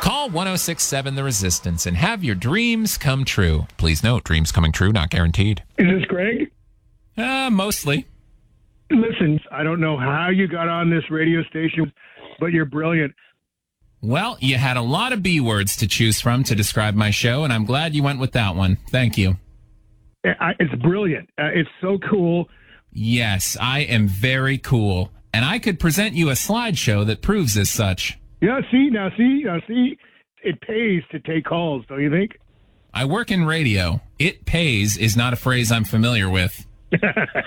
Call 1067 The Resistance and have your dreams come true. Please note, dreams coming true, not guaranteed. Is this Greg? Mostly. Listen, I don't know how you got on this radio station, but you're brilliant. Well, you had a lot of B words to choose from to describe my show, and I'm glad you went with that one. Thank you. It's brilliant. It's so cool. Yes, I am very cool, and I could present you a slideshow that proves as such. Yeah, see, it pays to take calls, don't you think? I work in radio. It pays is not a phrase I'm familiar with.